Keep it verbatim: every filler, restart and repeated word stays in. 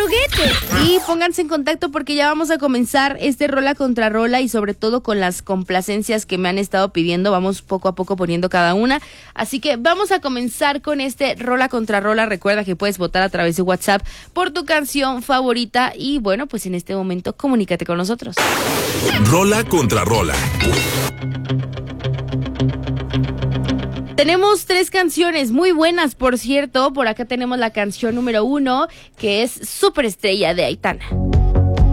juguete. Y pónganse en contacto porque ya vamos a comenzar este rola contra rola y sobre todo con las complacencias que me han estado pidiendo. Vamos poco a poco poniendo cada una. Así que vamos a comenzar con este rola contra rola. Recuerda que puedes votar a través de WhatsApp por tu canción favorita. Y bueno, pues en este momento comunícate con nosotros. Rola contra rola. Tenemos tres canciones muy buenas, por cierto. Por acá tenemos la canción número uno, que es Superestrella de Aitana.